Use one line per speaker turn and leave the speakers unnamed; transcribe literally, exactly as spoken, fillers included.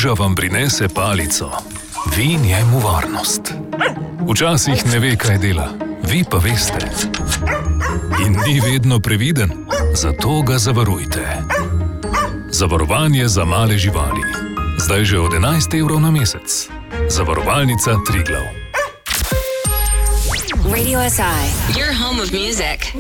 Druža vam prinese palico. Vi njemu varnost. Včasih ne ve, kaj dela. Vi pa veste. In ni vedno previden. Zato ga zavarujte. Zavarovanje za male živali. Zdaj že od enajst evrov na mesec. Zavarovalnica Triglav.
Radio S I, your home of music.